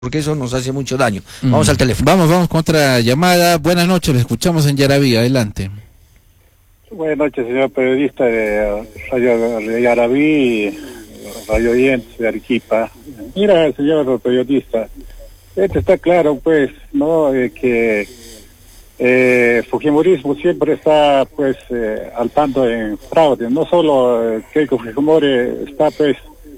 porque eso nos hace mucho daño. Vamos al teléfono. Vamos con otra llamada. Buenas noches, le escuchamos en Yaraví, adelante. Buenas noches, señor periodista de Radio Yaraví, Radio Oyentes de Arequipa. Mira, señor periodista, está claro, pues, ¿no?, que Fujimorismo siempre está, pues, al tanto en fraude. No solo Keiko Fujimori está, pues,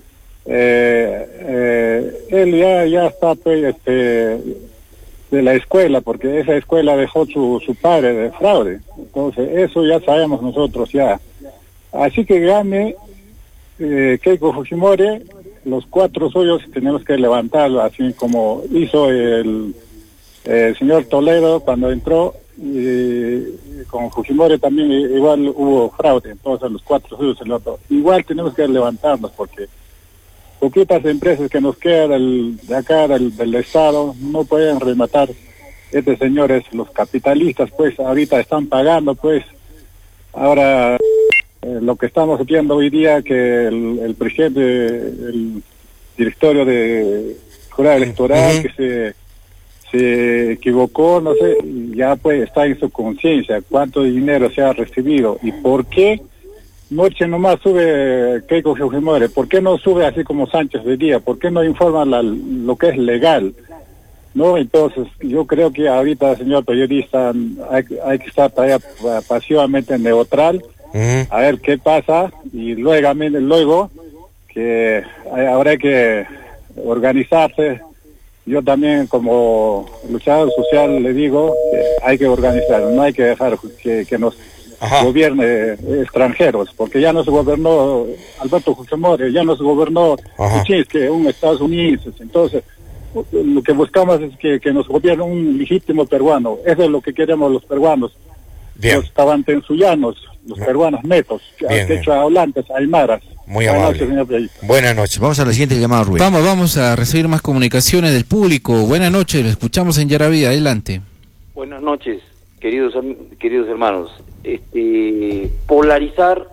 él ya está, pues, de la escuela, porque esa escuela dejó su padre de fraude. Entonces, eso ya sabemos nosotros ya. Así que gane Keiko Fujimori, los 4 suyos tenemos que levantarlo, así como hizo el señor Toledo cuando entró, y con Fujimori también igual hubo fraude. Entonces, los 4 suyos se levantó. Igual tenemos que levantarnos, porque poquitas empresas que nos quedan de acá, del Estado, no pueden rematar. Señores, los capitalistas, pues, ahorita están pagando, pues. Ahora, lo que estamos viendo hoy día, que el presidente, el directorio de jurado electoral, que se equivocó, no sé, ya pues está en su conciencia cuánto dinero se ha recibido y por qué. Noche nomás sube Keiko Fujimori, ¿por qué no sube así como Sánchez de día? ¿Por qué no informa lo que es legal? ¿No? Entonces, yo creo que ahorita, señor periodista, hay que estar todavía pasivamente neutral, a ver qué pasa, y luego que habrá que organizarse. Yo también, como luchador social, le digo que hay que organizar, no hay que dejar que nos gobierne extranjeros, porque ya nos gobernó Alberto Fujimori, ya nos gobernó Kuczynski, un Estados Unidos. Entonces, lo que buscamos es que nos gobierne un legítimo peruano. Eso es lo que queremos los peruanos. Bien. Los tabantensuyanos, los peruanos netos, quechua-hablantes, aymaras. Muy amable. Buenas noches. Vamos a la siguiente llamada, Rubén. Vamos a recibir más comunicaciones del público. Buenas noches, lo escuchamos en Yaraví, adelante. Buenas noches, queridos hermanos. Polarizar,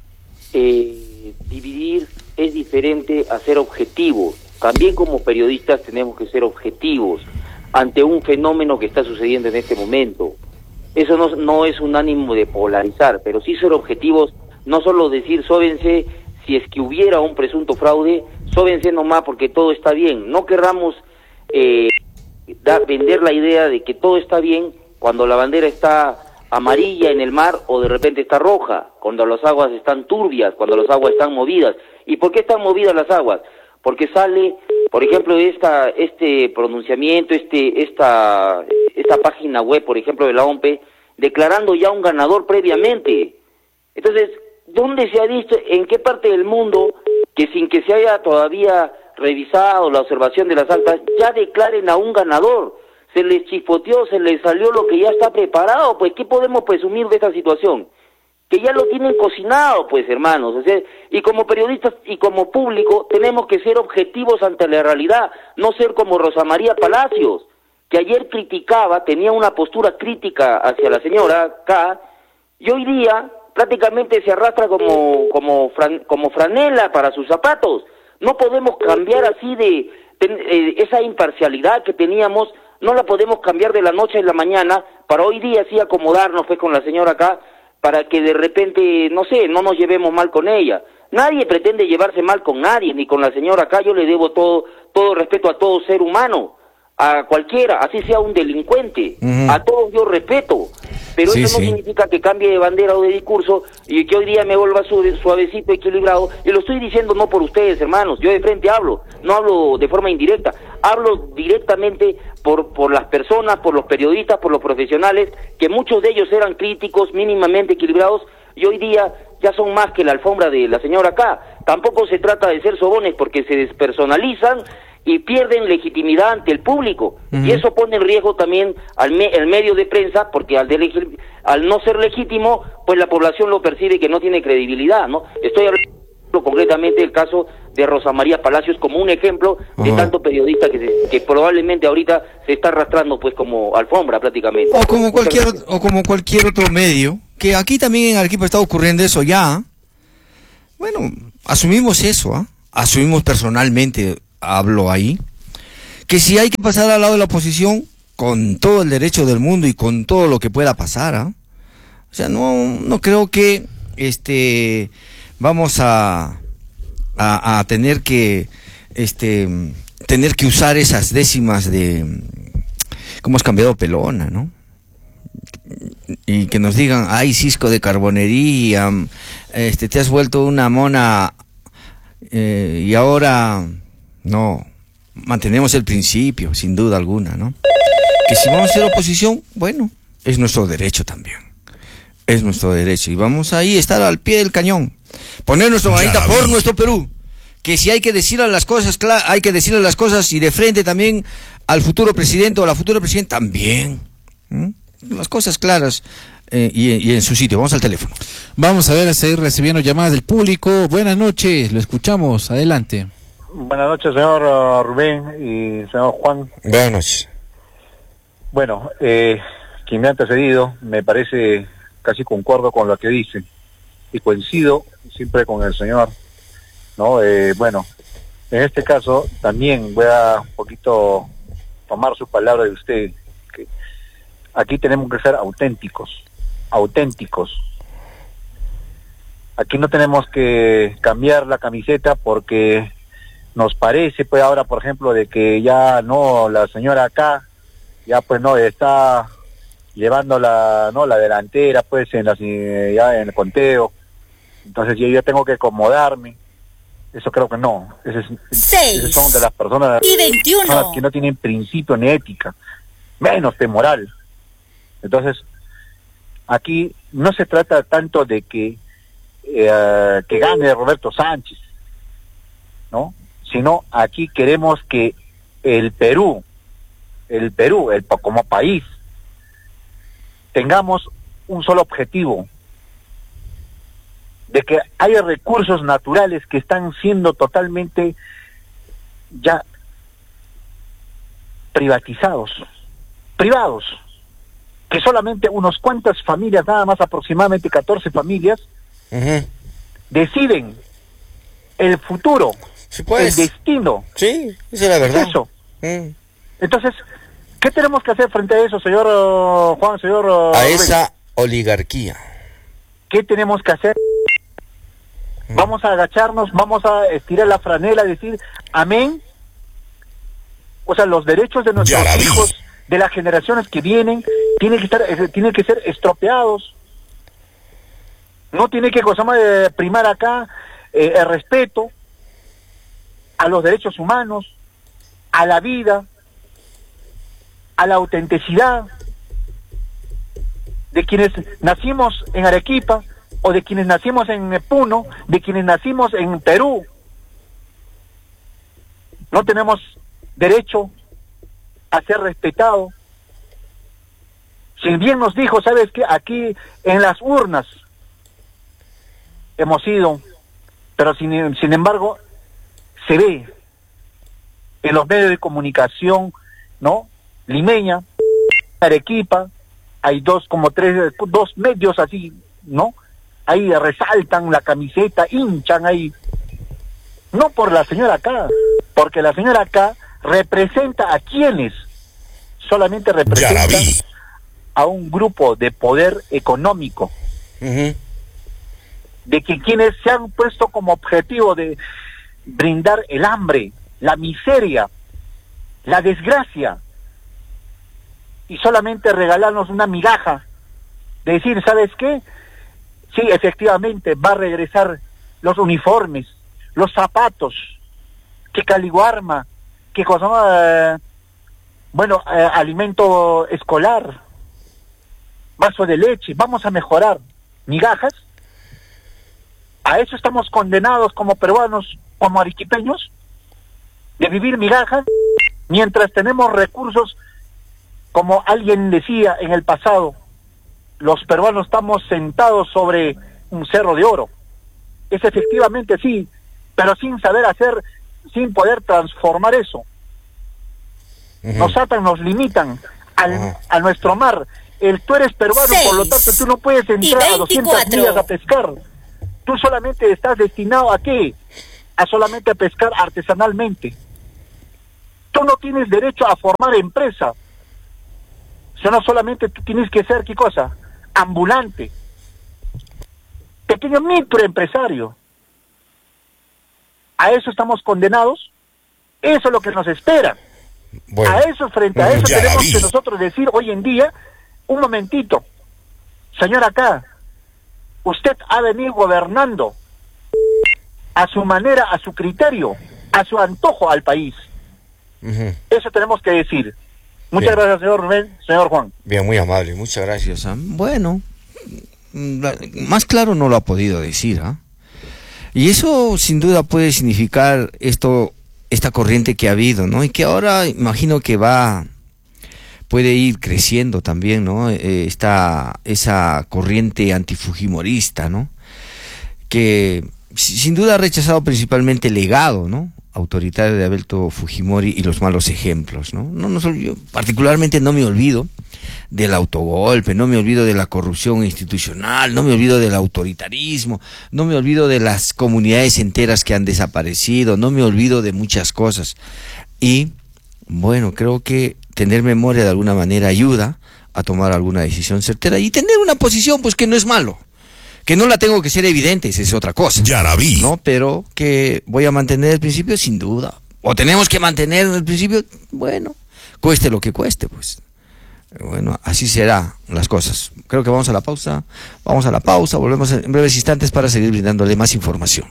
dividir es diferente a ser objetivos. También como periodistas tenemos que ser objetivos ante un fenómeno que está sucediendo en este momento. Eso no es un ánimo de polarizar, pero sí ser objetivos, no solo decir sóbense si es que hubiera un presunto fraude, sóbense nomás porque todo está bien. No querramos vender la idea de que todo está bien cuando la bandera está amarilla en el mar o de repente está roja, cuando las aguas están turbias, cuando las aguas están movidas. ¿Y por qué están movidas las aguas? Porque sale, por ejemplo, este pronunciamiento, esta página web, por ejemplo, de la OMP, declarando ya un ganador previamente. Entonces, ¿dónde se ha visto, en qué parte del mundo, que sin que se haya todavía revisado la observación de las actas, ya declaren a un ganador? Se les chispoteó, se les salió lo que ya está preparado, pues, ¿qué podemos presumir de esta situación? Que ya lo tienen cocinado, pues, hermanos. O sea, y como periodistas y como público tenemos que ser objetivos ante la realidad, no ser como Rosa María Palacios, que ayer criticaba, tenía una postura crítica hacia la señora K, y hoy día prácticamente se arrastra como franela para sus zapatos. No podemos cambiar así esa imparcialidad que teníamos, no la podemos cambiar de la noche a la mañana para hoy día sí acomodarnos pues con la señora K, para que de repente, no sé, no nos llevemos mal con ella. Nadie pretende llevarse mal con nadie, ni con la señora K. Yo le debo todo respeto a todo ser humano, a cualquiera, así sea un delincuente, a todos yo respeto, pero eso no significa que cambie de bandera o de discurso y que hoy día me vuelva suavecito, equilibrado, y lo estoy diciendo no por ustedes, hermanos, yo de frente hablo, no hablo de forma indirecta, hablo directamente por las personas, por los periodistas, por los profesionales, que muchos de ellos eran críticos, mínimamente equilibrados, y hoy día ya son más que la alfombra de la señora K. Tampoco se trata de ser sobones porque se despersonalizan y pierden legitimidad ante el público, y eso pone en riesgo también el medio de prensa, porque al no ser legítimo, pues la población lo percibe que no tiene credibilidad, ¿no? Estoy hablando concretamente del caso de Rosa María Palacios como un ejemplo de tanto periodista que probablemente ahorita se está arrastrando pues como alfombra prácticamente. O como cualquier otro medio, que aquí también en Arequipa está ocurriendo eso ya. Bueno, asumimos eso, asumimos personalmente, hablo ahí, que si hay que pasar al lado de la oposición, con todo el derecho del mundo y con todo lo que pueda pasar, ¿ah? O sea, no creo que vamos a tener que usar esas décimas de cómo has cambiado pelona, ¿no? Y que nos digan, ay, cisco de carbonería, te has vuelto una mona, y ahora no, mantenemos el principio, sin duda alguna, ¿no? Que si vamos a ser oposición, bueno, es nuestro derecho también, es nuestro derecho, y vamos ahí a estar al pie del cañón, poner nuestra manita por nuestro Perú, que si hay que decirle las cosas, hay que decirle las cosas y de frente también al futuro presidente o a la futura presidenta también, las cosas claras y en su sitio. Vamos al teléfono. Vamos a ver, a seguir recibiendo llamadas del público. Buenas noches, lo escuchamos, adelante. Buenas noches, señor Rubén y señor Juan. Buenas noches. Bueno, quien me ha antecedido, me parece casi concuerdo con lo que dice y coincido siempre con el señor, ¿no? Bueno, en este caso también voy a un poquito tomar sus palabras de usted, que aquí tenemos que ser auténticos. Aquí no tenemos que cambiar la camiseta porque nos parece, pues ahora, por ejemplo, de que ya no, la señora acá, ya pues no, está llevando la delantera, pues ya en el conteo, entonces yo ya tengo que acomodarme. Eso creo que no. Esas son de las personas y 21 que no tienen principio ni ética, menos de moral. Entonces, aquí no se trata tanto de que gane Roberto Sánchez, ¿no? Sino aquí queremos que el Perú, como país, tengamos un solo objetivo, de que haya recursos naturales que están siendo totalmente ya privados, que solamente unos cuantas familias, nada más aproximadamente 14 familias, deciden el futuro, sí, pues, el destino. Sí, esa es la verdad. Es eso. Entonces, ¿qué tenemos que hacer frente a eso, señor Juan, señor a Rubén? esa oligarquía. ¿Qué tenemos que hacer? Vamos a agacharnos, vamos a estirar la franela, decir amén. O sea, los derechos de nuestros hijos, de las generaciones que vienen, tienen que ser estropeados. No tiene que primar acá el respeto a los derechos humanos, a la vida, a la autenticidad de quienes nacimos en Arequipa, o de quienes nacimos en Puno, de quienes nacimos en Perú. No tenemos derecho a ser respetados. Si bien nos dijo, ¿sabes qué? Aquí en las urnas hemos ido, pero sin embargo se ve en los medios de comunicación, ¿no? Limeña, Arequipa, hay dos medios así, ¿no? Ahí resaltan la camiseta, hinchan ahí. No por la señora acá, porque la señora acá representa a quienes, solamente representa a un grupo de poder económico, de que quienes se han puesto como objetivo de brindar el hambre, la miseria, la desgracia, y solamente regalarnos una migaja, de decir, ¿sabes qué? Sí, efectivamente, va a regresar los uniformes, los zapatos, que caliguarma, que cosa, alimento escolar, vaso de leche, vamos a mejorar. Migajas, a eso estamos condenados como peruanos, como arequipeños, de vivir migajas, mientras tenemos recursos, como alguien decía en el pasado, los peruanos estamos sentados sobre un cerro de oro. Es efectivamente sí, pero sin saber hacer, sin poder transformar eso. Nos atan, nos limitan a nuestro mar. Tú eres peruano, 6 por lo tanto tú no puedes entrar a 200 millas a pescar. Tú solamente estás destinado ¿a qué? A solamente a pescar artesanalmente. Tú no tienes derecho a formar empresa. Sino solamente tú tienes que ser, ¿qué cosa? Ambulante. Pequeño microempresario. ¿A eso estamos condenados? Eso es lo que nos espera. Bueno, a eso, frente a eso ya tenemos vi. que nosotros decir hoy en día, un momentito, señor acá, usted ha venido gobernando a su manera, a su criterio, a su antojo al país. Ujú. Eso tenemos que decir. Muchas Bien. gracias, señor Rubén, señor Juan. Bien, muy amable, muchas gracias. Bueno, más claro no lo ha podido decir, ¿ah? Y eso sin duda puede significar esta corriente que ha habido, ¿no? Y que ahora imagino que puede ir creciendo también, ¿no? Esa corriente antifujimorista, ¿no? Que sin duda ha rechazado principalmente el legado, ¿no? Autoritario de Alberto Fujimori y los malos ejemplos, ¿no? Yo particularmente no me olvido del autogolpe, no me olvido de la corrupción institucional, no me olvido del autoritarismo, no me olvido de las comunidades enteras que han desaparecido, no me olvido de muchas cosas. Y, bueno, creo que tener memoria de alguna manera ayuda a tomar alguna decisión certera y tener una posición, pues que no es malo. Que no la tengo que ser evidente, esa es otra cosa. Ya la vi. ¿No? Pero que voy a mantener el principio sin duda. O tenemos que mantener el principio, bueno, cueste lo que cueste, pues. Bueno, así serán las cosas. Creo que vamos a la pausa. Volvemos en breves instantes para seguir brindándole más información.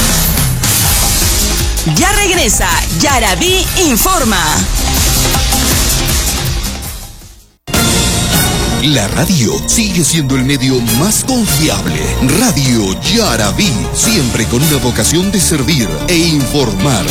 Ya regresa Yaraví Informa. La radio sigue siendo el medio más confiable. Radio Yaraví, siempre con una vocación de servir e informar.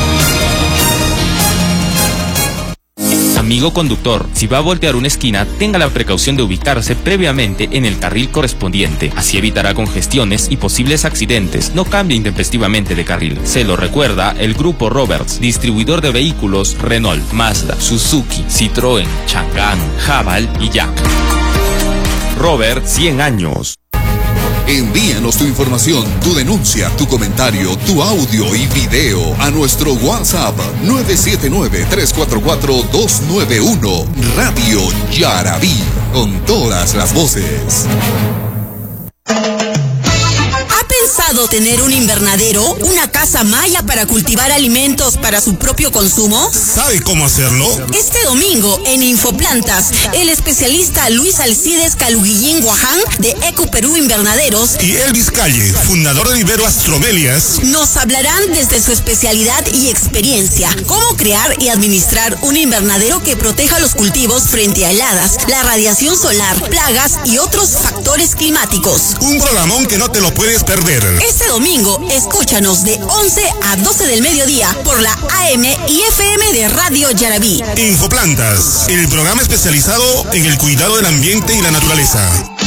Amigo conductor, si va a voltear una esquina, tenga la precaución de ubicarse previamente en el carril correspondiente. Así evitará congestiones y posibles accidentes. No cambie intempestivamente de carril. Se lo recuerda el Grupo Roberts, distribuidor de vehículos Renault, Mazda, Suzuki, Citroën, Chang'an, Haval y Jack. Robert, 100 años. Envíanos tu información, tu denuncia, tu comentario, tu audio y video a nuestro WhatsApp 979-344-291. Radio Yaraví, con todas las voces. ¿Ha pensado tener un invernadero, una casa maya para cultivar alimentos para su propio consumo? ¿Sabe cómo hacerlo? Este domingo en Infoplantas, el especialista Luis Alcides Caluguillín Guaján de Eco Perú Invernaderos Y Elvis Calle, fundador de Vivero Astromelias, nos hablarán desde su especialidad y experiencia cómo crear y administrar un invernadero que proteja los cultivos frente a heladas, la radiación solar, plagas y otros factores climáticos. un programón que no te lo puedes perder. Este domingo, escúchanos de 11 a 12 del mediodía por la AM y FM de Radio Yaraví. Infoplantas, el programa especializado en el cuidado del ambiente y la naturaleza.